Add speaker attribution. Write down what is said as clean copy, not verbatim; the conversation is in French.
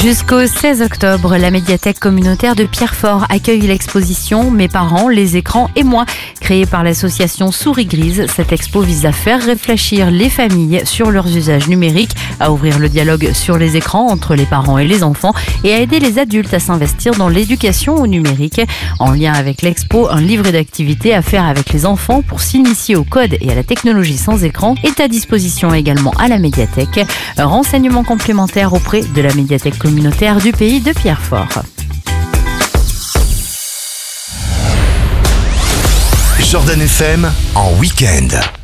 Speaker 1: Jusqu'au 16 octobre, la médiathèque communautaire de Pierrefort accueille l'exposition « Mes parents, les écrans et moi ». Créée par l'association Souris Grise, cette expo vise à faire réfléchir les familles sur leurs usages numériques, à ouvrir le dialogue sur les écrans entre les parents et les enfants et à aider les adultes à s'investir dans l'éducation au numérique. En lien avec l'expo, un livret d'activités à faire avec les enfants pour s'initier au code et à la technologie sans écran est à disposition également à la médiathèque. Renseignements complémentaires auprès de la médiathèque communautaire du pays de Pierrefort.
Speaker 2: Jordan FM en week-end.